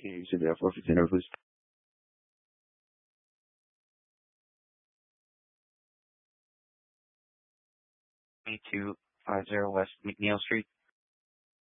Can you say that 415 number, please? 2250 West McNeil Street.